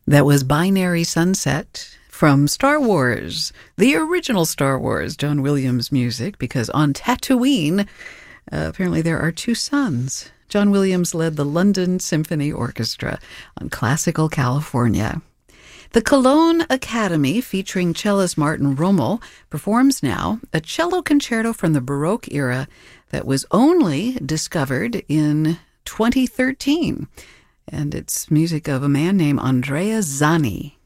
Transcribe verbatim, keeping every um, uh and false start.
That was Binary Sunset from Star Wars, the original Star Wars, John Williams music, because on Tatooine, uh, apparently there are two suns. John Williams led the London Symphony Orchestra on classical California. The Cologne Academy, featuring cellist Martin Rommel, performs now a cello concerto from the Baroque era that was only discovered in twenty thirteen. And it's music of a man named Andrea Zani.